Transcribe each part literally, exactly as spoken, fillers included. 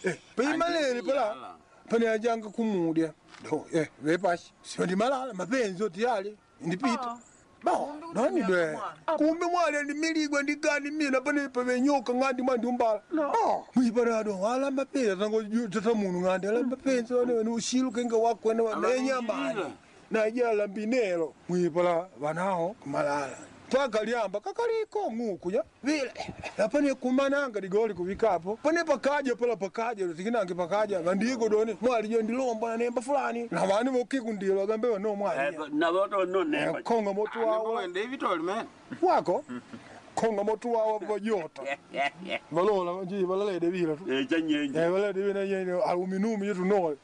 eh peimalele pala pane ajanga kumudia do eh vepashi sio ndi malala mapenzi oti yale ndipita ba nani de kumbe mwale ndi miligwa ndi gani mina pane pave nyoka ngandi mwandi umbala no mwiparado ala mapenzi tango tata munu ngandi ala mapenzi wane ushiluke nga wako na nyama na jala mbinelo mwipala vanao kumalala pakaliamba kakaliko ngukuya vile apane kumananga digoli kuvikapo pane pakaja pala pakaja tikinange pakaja ngandiko doni mwali jo ndilomba na nemba fulani na vanu vokikundilo gambe no mwali na voto no nemba konga moto wao David Olman wako konga moto wao vojota valola nji valale de vila tu eh chanyenye eh valale de vina yenye aluminum yetu no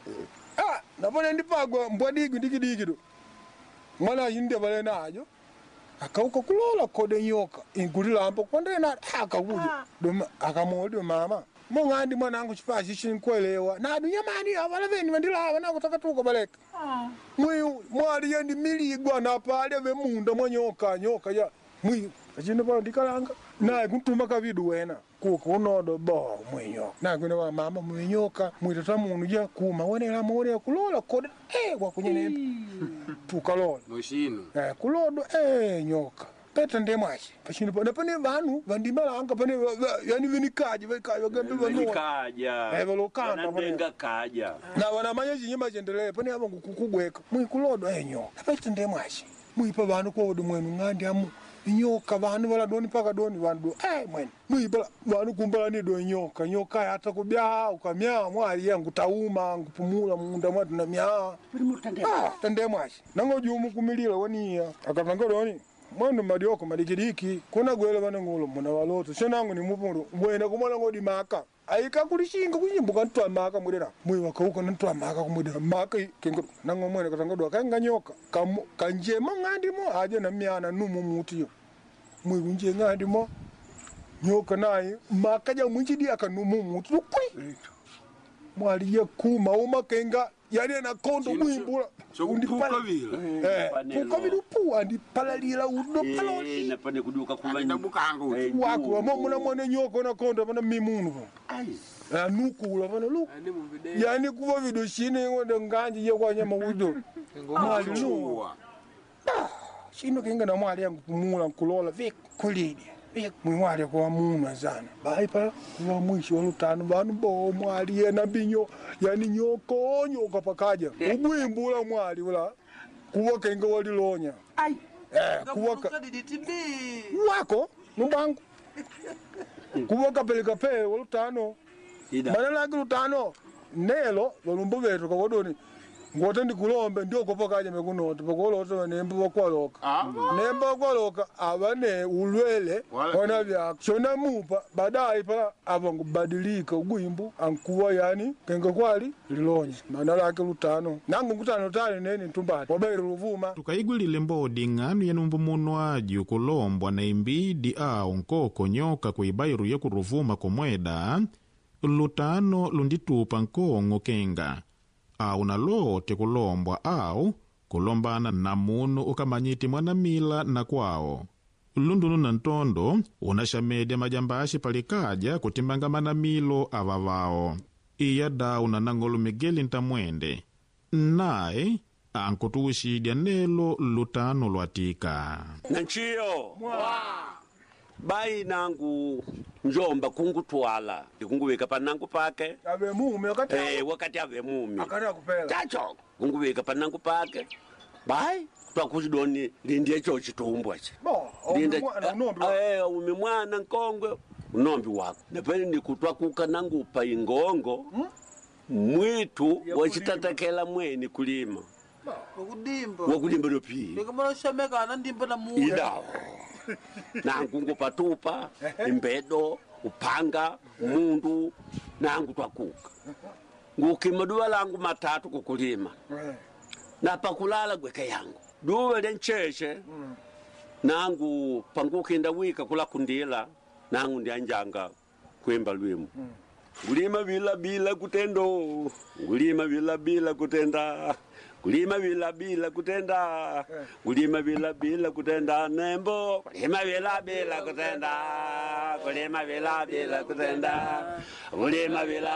ah na pone ndipagwa mbwadigu ndikidikido mwana yinde vale najo akauka kulola kode nyoka ingulila ampo kwandena akakuja doma akamodi mama mongandi mwanangu chipashi chinkwelewa na dunyamani avala veni vandila ava nakutaka tuko baleka mwi mwali yendi miligwa na pale ve munda mwanyoka nyoka ya mwi achino pa ndikalanga na kuntuma kavidu wena kuko unodo bo mwenyo na kwene wa mama mwenyoka mwitata munu ya kuma wonera mwone kulola kode eh kwa kunyenemba tukalola Moshino eh kulodo eh nyoka peta ndemwashi pachino pa napane vanu vandimalanga pane yani vinikaje vekaje gambe vanu kaja eh valokanda vanenga kaja na wana manya chinyima chendelee pane ava ngukugweka mwi kulodo eh nyoka peta ndemwashi mwipa vanu kwa odo mwenu ngandi amu nyoka vanu vala doni paka doni vandu eh mwene mwipa vanu kumbala ni do nyoka nyoka hata kubya ukamya mwali yangu tauma ngupumula munda mwatu na mya ah tende mwashi nango jumu kumilira waniya akatanga doni mwendo madioko madikidiki kuna gwele vana ngulo muna waloto shenangu ni mupundu mwena kumala ngodi maka aika kulishinga kunyimbuka ntwa maka mwedera mwe wakauka ntwa maka kumwedera maka kengo nango mwene katanga do kanga nyoka kanje mangandi mo aje na myana numu mutiyo mwe kunje ngandi mo nyoka naye maka ja mwinjidi akanumu mutu kwi mwali ya kuma uma kenga yale na kondo mwimbula undipala vile eh kukavidu pu andi palalila udo paloli eh napane kuduka kuva ndabukangu wako wamo muna mwana nyoko na kondo pana mimunu ai anukula pana lu yani kuva vidu shine ngondo nganji ye kwa nyama udo mwali lu shino kenga na mwali yangu kumula kulola vik kulidi vik mwali kwa muna sana baipa kwa mwisho wa lutano vanu bo mwali ye na binyo yani nyoko nyoka pakaja ubwimbula mwali ula kuwa kenga walilonya ai eh kuwa wako numbangu kuwa kapeleka pe wa lutano manala lutano nelo volumbu vetu kwa wadoni ngote ndikulombe ndio kopakaje mekunoto pokoloto nemba bakwaloka nemba bakwaloka abane ulwele ona bya chona mupa baadaye pala abangubadilika ugwimbu ankuwa yani kenga kwali lilonya manala yake lutano nangu ngutano tale neni ntumbati obere ruvuma tukaigulile mbodi ng'anu yenumbu muno aji ukulombwa na imbidi au nkoko nyoka kuibairu ya kuruvuma kumweda lutano lunditupa nkongo kenga au nalote kulombwa au kulombana na munu ukamanyiti mwanamila na kwao lundunu na ntondo unashamedya majambashi palikaja kutimbanga manamilo avavao iya dau na nangolu Migeli Ntamwende naye ankutuushidya nelo lutano lwatika nanchiyo mwa bai nangu njomba kungutwala kunguweka panangu pake ave mume wakati eh wakati ave mume akana kupela tacho kunguweka panangu pake bai twakuchidoni lindie cho chitumbwa chi bo linda nombi eh ume mwana nkongwe unombi wako napeni nikutwa kuka nangu pa ingongo mwitu wachitatakela mweni kulima Wakudimba. wakudimba lopi Nikamana shameka anandimba na muwe. idao nangu ngupatupa imbedo upanga mundu nangu twakuka ngukima duwa langu matatu kukulima na pakulala gweke yangu duwa lencheshe nangu pangukinda wika kula kundila nangu ndianjanga kwemba lwimu ngulima bila bila kutendo ngulima bila bila kutenda kulima bila bila kutenda kulima bila bila kutenda nembo kulima bila bila kutenda kulima bila bila kutenda kulima bila